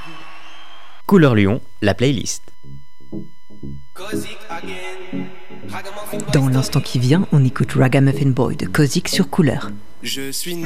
Couleur Lyon, la playlist. Dans l'instant qui vient, on écoute Ragamuffin Boy de Kozik sur Couleur. Je suis